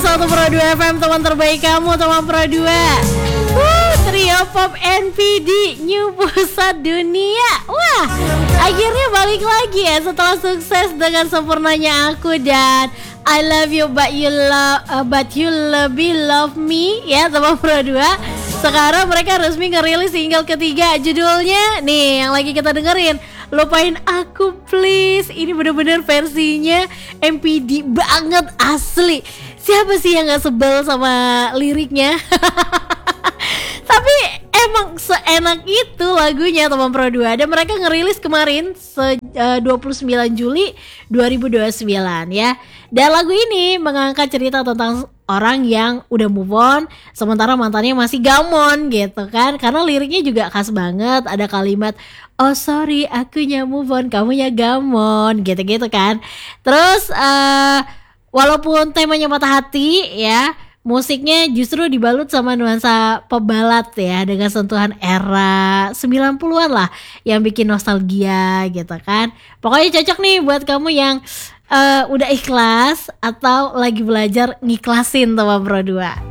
101 Pro 2 FM, teman terbaik kamu, teman Pro 2. Trio Pop NPD New Pusat Dunia. Wah, akhirnya balik lagi ya setelah sukses dengan Sempurnanya Aku dan I Love You But You Love Me ya, teman Pro 2. Sekarang mereka resmi ngerilis single ketiga, judulnya nih yang lagi kita dengerin, Lupain Aku Please. Ini bener-bener versinya MPD banget, asli. Siapa sih yang gak sebel sama liriknya? Tapi emang seenak itu lagunya, teman Pro 2. Dan mereka ngerilis kemarin 29 Juli 2029 ya. Dan lagu ini mengangkat cerita tentang orang yang udah move on sementara mantannya masih gamon gitu kan. Karena liriknya juga khas banget, ada kalimat oh sorry akunya move on, kamunya gamon, gitu-gitu kan. Terus walaupun temanya patah hati ya, musiknya justru dibalut sama nuansa pebalad ya, dengan sentuhan era 90-an lah yang bikin nostalgia gitu kan. Pokoknya cocok nih buat kamu yang udah ikhlas atau lagi belajar ngiklasin, teman Pro 2.